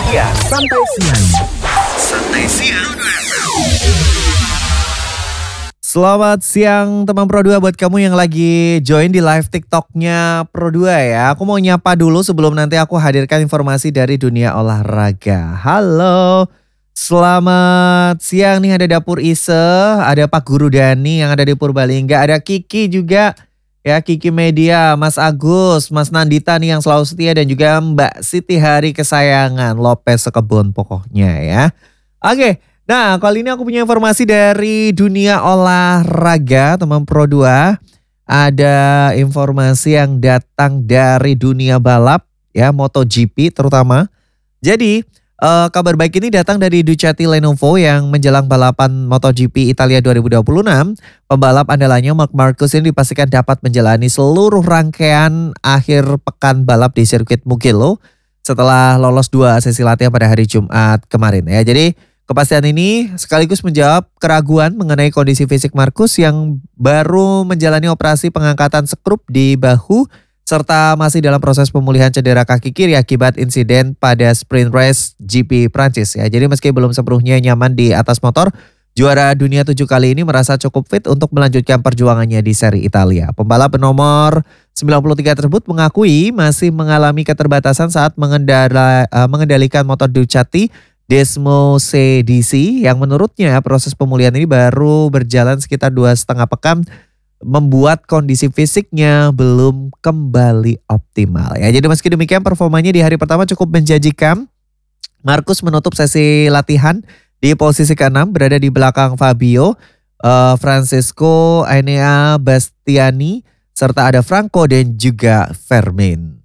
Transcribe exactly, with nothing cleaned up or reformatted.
Ya, santai siang. Santai siang. Selamat siang teman Pro dua buat kamu yang lagi join di live TikToknya Pro dua ya. Aku mau nyapa dulu sebelum nanti aku hadirkan informasi dari dunia olahraga. Halo, selamat siang nih, ada Dapur Ise, ada Pak Guru Dani yang ada di Purbalingga, ada Kiki juga. Ya, Kiki Media, Mas Agus, Mas Nandita nih yang selalu setia, dan juga Mbak Siti Hari kesayangan Lopez Sekebun pokoknya ya. Oke, nah kali ini aku punya informasi dari dunia olahraga teman Pro dua. Ada informasi yang datang dari dunia balap ya, MotoGP terutama. Jadi Uh, kabar baik ini datang dari Ducati Lenovo yang menjelang balapan MotoGP Italia dua ribu dua puluh enam. Pembalap andalannya Marc Marquez ini dipastikan dapat menjalani seluruh rangkaian akhir pekan balap di sirkuit Mugello setelah lolos dua sesi latihan pada hari Jumat kemarin ya. Jadi kepastian ini sekaligus menjawab keraguan mengenai kondisi fisik Marquez yang baru menjalani operasi pengangkatan skrup di bahu serta masih dalam proses pemulihan cedera kaki kiri akibat insiden pada sprint race G P Prancis ya. Jadi meski belum sepenuhnya nyaman di atas motor, juara dunia tujuh kali ini merasa cukup fit untuk melanjutkan perjuangannya di seri Italia. Pembalap bernomor sembilan puluh tiga tersebut mengakui masih mengalami keterbatasan saat mengendara, uh, mengendalikan motor Ducati Desmo C D C yang menurutnya proses pemulihan ini baru berjalan sekitar dua setengah pekan, membuat kondisi fisiknya belum kembali optimal ya. Jadi meski demikian performanya di hari pertama cukup menjanjikan. Marquez menutup sesi latihan di posisi keenam berada di belakang Fabio, uh, Francesco, Enea Bastiani serta ada Franco dan juga Vermin.